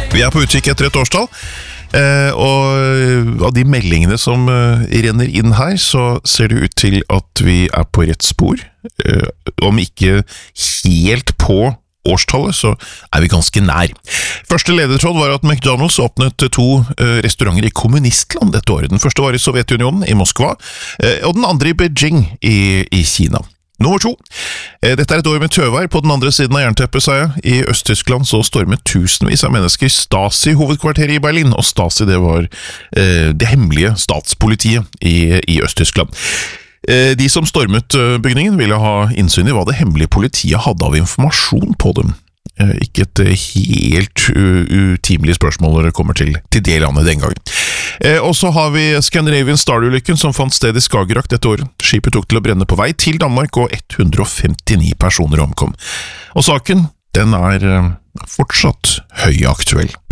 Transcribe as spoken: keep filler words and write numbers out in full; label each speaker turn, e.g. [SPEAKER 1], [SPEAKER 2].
[SPEAKER 1] Vi er på utkikk etter et årstall, eh, og av de meldingene som eh, renner inn her, så ser det ut til at vi er på rett spor. Eh, om ikke helt på årstallet, så er vi ganske nær. Første ledetråd var at McDonald's åpnet to eh, restauranter i kommunistland dette året. Den første var i Sovjetunionen, i Moskva, eh, og den andre i Beijing i, i Kina. Nummer to. Dette er et år med tøvær på den andre siden av jernteppet, sa jeg. I Øst-Tyskland så stormet tusenvis av mennesker Stasi-hovedkvarteret i Berlin, og Stasi det var eh, det hemmelige statspolitiet i, i Øst-Tyskland. Eh, de som stormet bygningen ville ha innsyn i hva det hemmelige politiet hadde av informasjon på dem. Eh, ikke et helt utimelig spørsmål når det kommer til, til det landet den gangen. Eh, og så har vi Scandinavian Star-ulykken som fant sted i Skagerrak dette året. Skipet tok til å brenne på vei til Danmark, og ett hundre og femtini personer omkom. Og saken, den er eh, fortsatt høyaktuell.